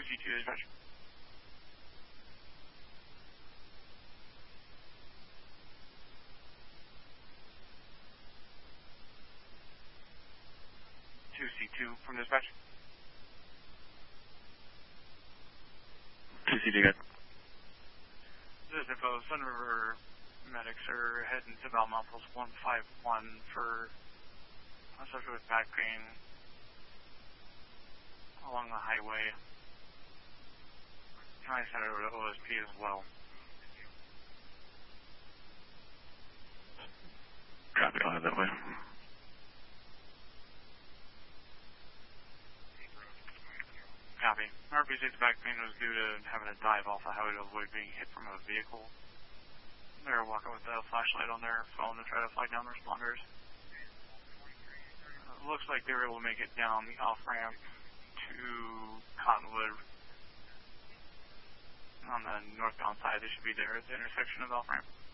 2C2 dispatch. C2 from dispatch. 2C2 good. This is info. Sun River medics are heading to Belmont Post 151 for a subject with back pain along the highway. I sent it over to OSP as well. Copy, I'll head that way. Copy. RP6 back pain was due to having to dive off the highway to avoid being hit from a vehicle. They were walking with a flashlight on their phone to try to flag down the responders. Looks like they were able to make it down the off-ramp to Cottonwood. On the northbound side, they should be there at the intersection of the off-ramp.